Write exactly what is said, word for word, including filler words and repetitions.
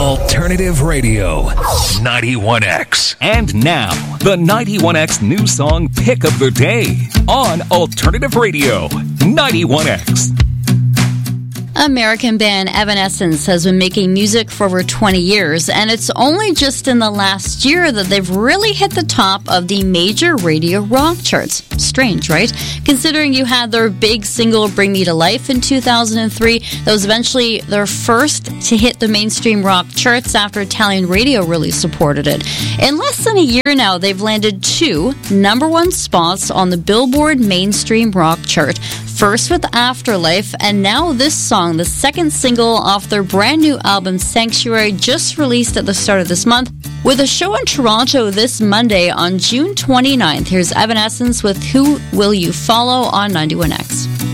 Alternative Radio, ninety-one X. And now, the ninety-one X new song pick of the day on Alternative Radio, ninety-one X. American band Evanescence has been making music for over twenty years, and it's only just in the last year that they've really hit the top of the major radio rock charts. Strange, right? Considering you had their big single Bring Me to Life in two thousand three, that was eventually their first to hit the mainstream rock charts after Italian radio really supported it. In less than a year now, they've landed two number one spots on the Billboard mainstream rock chart. First with Afterlife, and now this song, the second single off their brand new album Sanctuary, just released at the start of this month. With a show in Toronto this Monday on June twenty-ninth, here's Evanescence with Who Will You Follow on ninety-one X.